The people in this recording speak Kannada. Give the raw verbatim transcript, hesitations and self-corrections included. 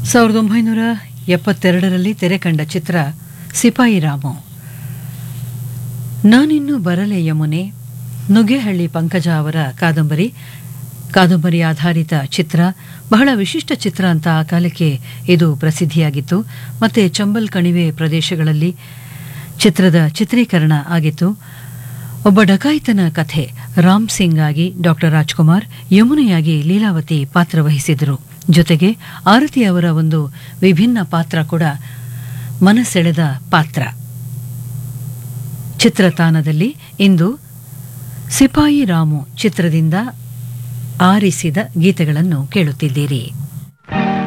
ಸಾವಿರದ ಒಂಬೈನೂರ ಎಪ್ಪತ್ತೆರಡರಲ್ಲಿ ತೆರೆ ಕಂಡ ಚಿತ್ರ ಸಿಪಾಯಿ ರಾಮು. ನಾನಿನ್ನು ಬರಲೆ ಯಮುನೆ, ನುಗ್ಗೇಹಳ್ಳಿ ಪಂಕಜ ಅವರ ಕಾದಂಬರಿ ಕಾದಂಬರಿ ಆಧಾರಿತ ಚಿತ್ರ. ಬಹಳ ವಿಶಿಷ್ಟ ಚಿತ್ರ ಅಂತ ಆ ಕಾಲಕ್ಕೆ ಇದು ಪ್ರಸಿದ್ಧಿಯಾಗಿತ್ತು. ಮತ್ತೆ ಚಂಬಲ್ ಕಣಿವೆ ಪ್ರದೇಶಗಳಲ್ಲಿ ಚಿತ್ರದ ಚಿತ್ರೀಕರಣ ಆಗಿತ್ತು. ಒಬ್ಬ ಡಕಾಯಿತನ ಕಥೆ. ರಾಮ್ ಸಿಂಗ್ ಆಗಿ ಡಾಕ್ಟರ್ ರಾಜ್ಕುಮಾರ್, ಯಮುನೆಯಾಗಿ ಲೀಲಾವತಿ ಪಾತ್ರವಹಿಸಿದರು. ಜೊತೆಗೆ ಆರತಿ ಅವರ ಒಂದು ವಿಭಿನ್ನ ಪಾತ್ರ ಕೂಡ ಮನಸೆಳೆದ ಪಾತ್ರ. ಚಿತ್ರತಾಣದಲ್ಲಿ ಇಂದು ಸಿಪಾಯಿ ರಾಮು ಚಿತ್ರದಿಂದ ಆರಿಸಿದ ಗೀತೆಗಳನ್ನು ಕೇಳುತ್ತಿದ್ದೀರಿ.